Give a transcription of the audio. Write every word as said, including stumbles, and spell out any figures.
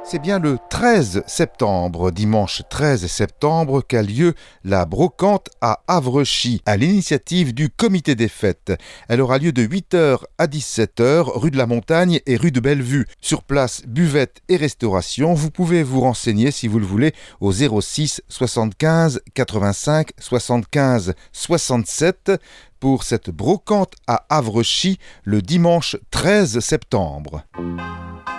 C'est bien le treize septembre, dimanche treize septembre, qu'a lieu la brocante à Havrechy, à l'initiative du comité des fêtes. Elle aura lieu de huit heures à dix-sept heures, rue de la Montagne et rue de Bellevue. Sur place, buvette et restauration. Vous pouvez vous renseigner, si vous le voulez, au zéro six soixante-quinze quatre-vingt-cinq soixante-quinze soixante-sept pour cette brocante à Havrechy le dimanche treize septembre.